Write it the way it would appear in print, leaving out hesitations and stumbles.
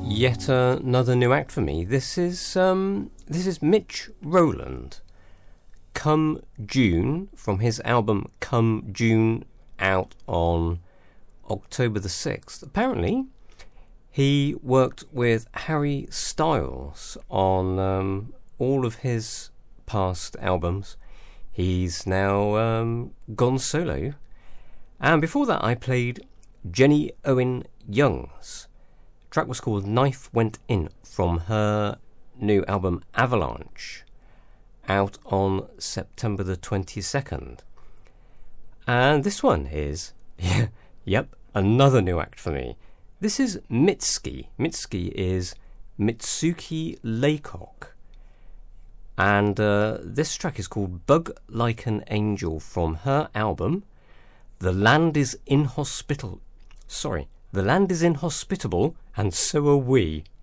Yet another new act for me. This is Mitch Rowland. Come June, from his album Come June, out on October the 6th. Apparently, he worked with Harry Styles on all of his past albums. He's now gone solo. And before that, I played Jenny Owen Young's. The track was called Knife Went In, from her new album Avalanche, out on September the 22nd. And this one is, yep, another new act for me. This is Mitski. Mitski is Mitsuki Laycock. And this track is called Bug Like an Angel, from her album The Land is Inhospitable. The Land is Inhospitable, and So Are We.